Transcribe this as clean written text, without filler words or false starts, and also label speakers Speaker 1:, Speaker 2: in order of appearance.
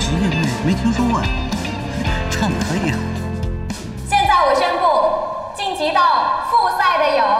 Speaker 1: 职业队没听说过呀，唱的可以啊。
Speaker 2: 现在我宣布，晋级到复赛的有